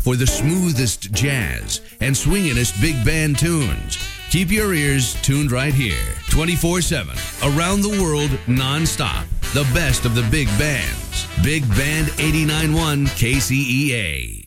for the smoothest jazz and swinginest big band tunes. Keep your ears tuned right here, 24/7, around the world, non-stop. The best of the big bands. Big Band 89.1 KCEA.